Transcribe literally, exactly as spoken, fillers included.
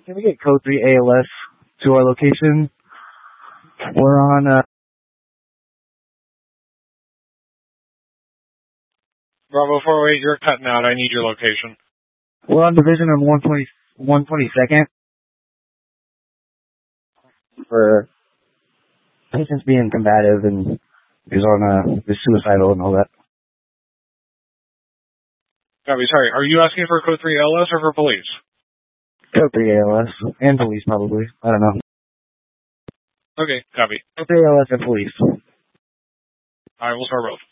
Can we get code three A L S to our location? We're on, uh... Bravo four oh eight, you're cutting out. I need your location. We're on division on one twenty, one twenty-second. For patients being combative and is on, uh, is suicidal and all that. Copy, sorry. Are you asking for code three L S or for police? Code three A L S. And police, probably. I don't know. Okay, copy. Code three A L S and police. Alright, we'll start both.